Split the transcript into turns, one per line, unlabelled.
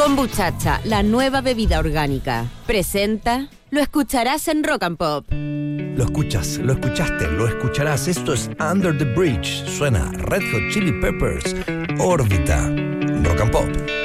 Kombuchacha, la nueva bebida orgánica. Presenta. Lo escucharás en Rock and Pop.
Lo escuchas, lo escuchaste, lo escucharás. Esto es Under the Bridge. Suena Red Hot Chili Peppers, Órbita, Rock and Pop.